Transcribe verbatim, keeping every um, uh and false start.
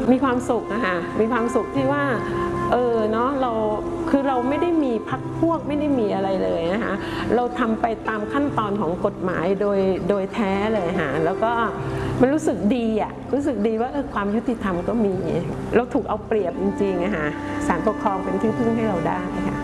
มีความสุขนะคะมีความสุขที่ว่าเออเนาะเราคือเราไม่ได้มีพรรคพวกไม่ได้มีอะไรเลยนะคะเราทำไปตามขั้นตอนของกฎหมายโดยโดยแท้เลยค่ะแล้วก็มันรู้สึกดีอ่ะรู้สึกดีว่าเออความยุติธรรมก็มีเราถูกเอาเปรียบจริงๆนะคะศาลปกครองเป็นที่พึ่งให้เราได้ค่ะ